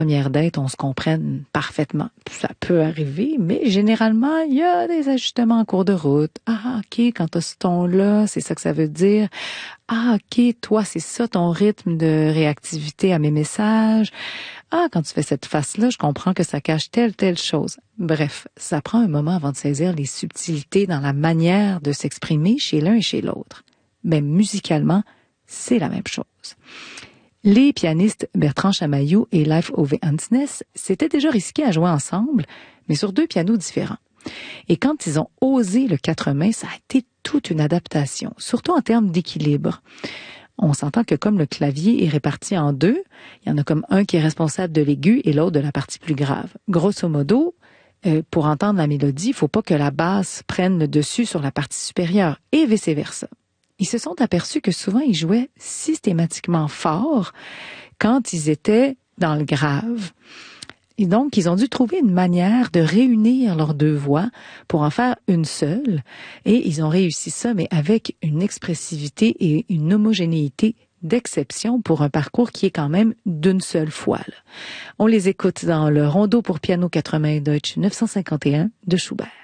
première date, on se comprenne parfaitement. Ça peut arriver, mais généralement, il y a des ajustements en cours de route. Ah, OK, quand tu as ce ton-là, c'est ça que ça veut dire. Ah, OK, toi, c'est ça ton rythme de réactivité à mes messages. Ah, quand tu fais cette face-là, je comprends que ça cache telle chose. Bref, ça prend un moment avant de saisir les subtilités dans la manière de s'exprimer chez l'un et chez l'autre. Mais musicalement, c'est la même chose. Les pianistes Bertrand Chamaillou et Leif Ove Andsnes s'étaient déjà risqués à jouer ensemble, mais sur 2 pianos différents. Et quand ils ont osé le 4 mains, ça a été toute une adaptation, surtout en termes d'équilibre. On s'entend que comme le clavier est réparti en 2, il y en a comme un qui est responsable de l'aigu et l'autre de la partie plus grave. Grosso modo, pour entendre la mélodie, il ne faut pas que la basse prenne le dessus sur la partie supérieure et vice-versa. Ils se sont aperçus que souvent ils jouaient systématiquement fort quand ils étaient dans le grave. Et donc, ils ont dû trouver une manière de réunir leurs 2 voix pour en faire une seule. Et ils ont réussi ça, mais avec une expressivité et une homogénéité d'exception pour un parcours qui est quand même d'une seule fois, là. On les écoute dans le Rondo pour piano 4 mains Deutsch 951 de Schubert.